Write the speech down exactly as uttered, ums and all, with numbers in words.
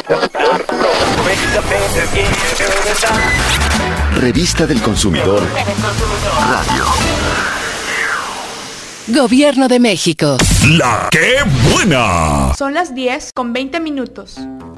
Revista del Consumidor Radio. Gobierno de México. ¡La qué buena! Son las diez con veinte minutos.